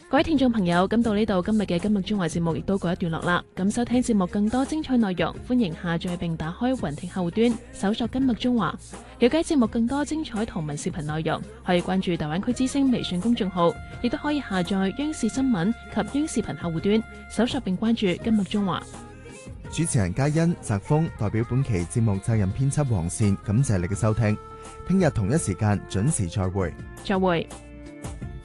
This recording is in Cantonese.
各位聽眾朋友，咁到呢度今日嘅今日中華節目亦都告一段落啦。咁收聽節目更多精彩內容，歡迎下載並打開雲聽後端，搜索今日中華，了解節目更多精彩圖文視頻內容。可以關注大灣區之聲微信公眾號，亦都可以下載央視新聞及央視頻客戶端，搜索並關注今日中華。 主持人嘉欣、澤峰代表本期節目責任編輯黃善，感謝你嘅收聽。聽日同一時間準時再會。 再會。